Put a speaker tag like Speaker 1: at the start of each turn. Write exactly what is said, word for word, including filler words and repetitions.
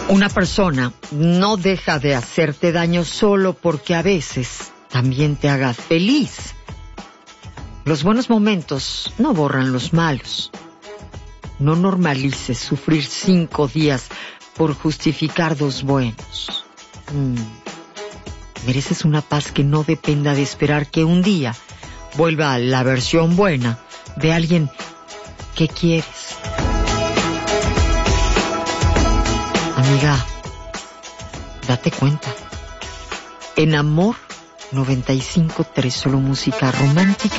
Speaker 1: Una persona no deja de hacerte daño solo porque a veces también te haga feliz. Los buenos momentos no borran los malos. No normalices sufrir cinco días por justificar dos buenos. Mm. Mereces una paz que no dependa de esperar que un día vuelva la versión buena de alguien que quieres. Amiga, date cuenta. En Amor noventa y cinco punto tres, solo música romántica.